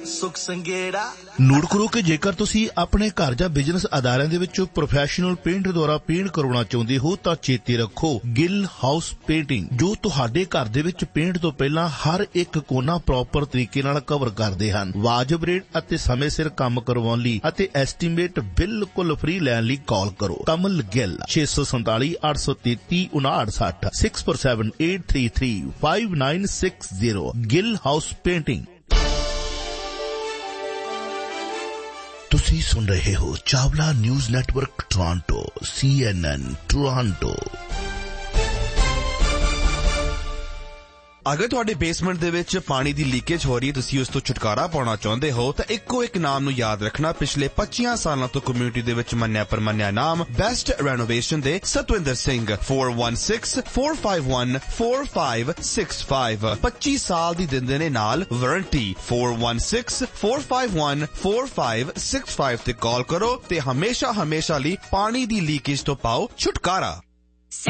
ਸੁਖ ਸੰਗੇੜਾ। ਨੋਟ ਕਰੋ ਕਿ ਜੇਕਰ ਤੁਸੀਂ ਆਪਣੇ ਘਰ ਜਾਂ ਬਿਜ਼ਨਸ ਅਦਾਰਿਆਂ ਦੇ ਵਿੱਚ ਪ੍ਰੋਫੈਸ਼ਨਲ ਪੇਂਟ ਦੁਆਰਾ ਪੇਂਟ ਕਰਵਾਉਣਾ ਚਾਹੁੰਦੇ ਹੋ ਤਾਂ ਚੇਤੇ ਰੱਖੋ ਗਿੱਲ ਹਾਊਸ ਪੇਂਟਿੰਗ, ਜੋ ਤੁਹਾਡੇ ਘਰ ਦੇ ਵਿੱਚ ਪੇਂਟ ਤੋਂ ਪਹਿਲਾਂ ਹਰ ਇੱਕ ਕੋਨਾ ਪ੍ਰੋਪਰ ਤਰੀਕੇ ਨਾਲ ਕਵਰ ਕਰਦੇ ਹਨ। ਵਾਜਬ ਰੇਟ ਅਤੇ ਸਮੇਂ ਸਿਰ ਕੰਮ ਕਰਵਾਉਣ ਲਈ ਅਤੇ ਐਸਟੀਮੇਟ ਬਿਲਕੁਲ ਫ੍ਰੀ ਲੈਣ ਲਈ ਕਾਲ ਕਰੋ ਕਮਲ ਗਿੱਲ 647 833 5960 647 833 5960 ਗਿੱਲ ਹਾਊਸ ਪੇਂਟਿੰਗ। ਤੁਸੀਂ ਸੁਣ ਰਹੇ ਹੋ Chawla news network Toronto CNN Toronto. ਅਗਰ ਤੁਹਾਡੇ ਬੇਸਮੈਂਟ ਦੇ ਵਿੱਚ ਪਾਣੀ ਦੀ ਲੀਕੇਜ ਹੋ ਰਹੀ ਹੈ, ਤੁਸੀਂ ਉਸ ਤੋਂ ਛੁਟਕਾਰਾ ਪਾਉਣਾ ਚਾਹੁੰਦੇ ਹੋ ਤਾਂ ਇੱਕੋ ਇੱਕ ਨਾਮ ਨੂੰ ਯਾਦ ਰੱਖਣਾ। ਪਿਛਲੇ 25 ਸਾਲਾਂ ਤੋਂ ਕਮਿਊਨਿਟੀ ਦੇ ਵਿੱਚ ਮੰਨਿਆ ਪਰਮੰਨਿਆ ਨਾਮ ਬੈਸਟ ਰੈਨੋਵੇਸ਼ਨ ਦੇ ਸਤਵਿੰਦਰ ਸਿੰਘ 4164514565 25 ਸਾਲ ਦੀ ਦਿੰਦੇ ਨੇ ਨਾਲ ਵਾਰੰਟੀ 4164514565 ਤੇ ਕਾਲ ਕਰੋ ਤੇ ਹਮੇਸ਼ਾ ਲਈ ਪਾਣੀ ਦੀ ਲੀਕੇਜ ਤੋਂ ਪਾਓ ਛੁਟਕਾਰਾ।